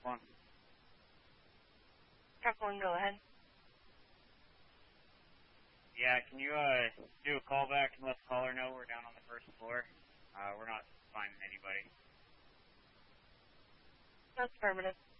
1. Truck 1, go ahead. Yeah, can you do a callback and let the caller know we're down on the first floor? We're not finding anybody. That's affirmative.